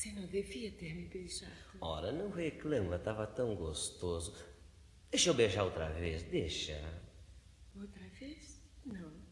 Você não devia ter me beijado. Ora, não reclama, estava tão gostoso. Deixa eu beijar outra vez, deixa. Outra vez? Não.